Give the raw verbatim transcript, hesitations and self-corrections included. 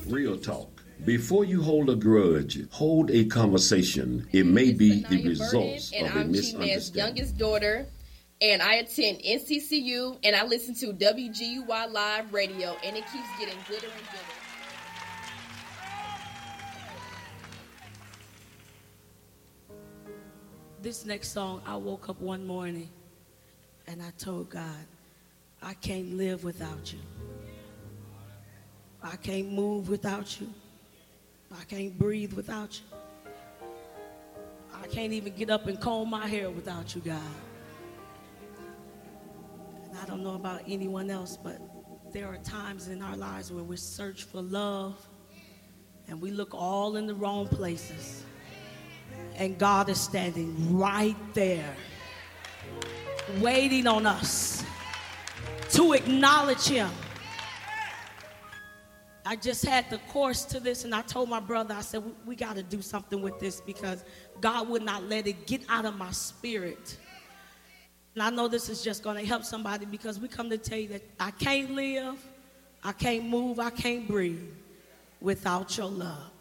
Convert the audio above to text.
Real talk. Before you hold a grudge, hold a conversation. It may be the results and of a I'm G-Man's misunderstanding. youngest daughter, and I attend N C C U, and I listen to W G U Y Live Radio, and it keeps getting gooder and gooder. This next song, I woke up one morning and I told God, I can't live without you. I can't move without you. I can't breathe without you. I can't even get up and comb my hair without you, God. And I don't know about anyone else, but there are times in our lives where we search for love and we look all in the wrong places. And God is standing right there, waiting on us to acknowledge him. I just had the course to this, and I told my brother, I said, we, we got to do something with this because God would not let it get out of my spirit. And I know this is just going to help somebody because we come to tell you that I can't live, I can't move, I can't breathe without your love.